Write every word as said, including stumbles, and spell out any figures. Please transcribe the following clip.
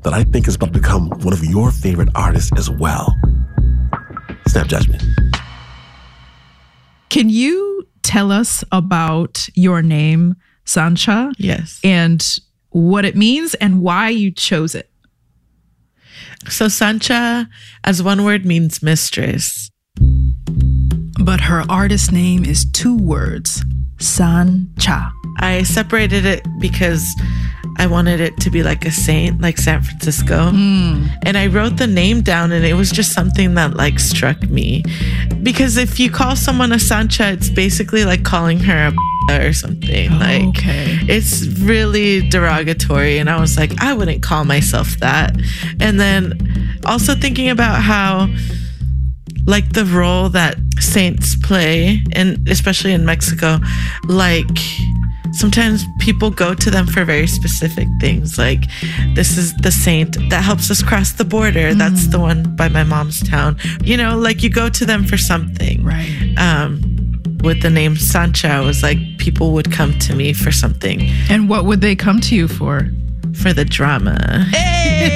that I think is about to become one of your favorite artists as well. Snap judgment. Can you tell us about your name, Sancha? Yes. And what it means and why you chose it? So Sancha, as one word, means mistress. But her artist name is two words, Sancha. I separated it because I wanted it to be like a saint, like San Francisco. Mm. And I wrote the name down, and it was just something that like struck me. Because if you call someone a Sancha, it's basically like calling her a or something. Oh, like okay. It's really derogatory. And I was like, I wouldn't call myself that. And then also thinking about how like the role that saints play, and especially in Mexico, like sometimes people go to them for very specific things. Like, this is the saint that helps us cross the border. Mm. That's the one by my mom's town. You know, like you go to them for something. Right. Um, with the name Sancha, it was like people would come to me for something. And what would they come to you for? For the drama. Hey!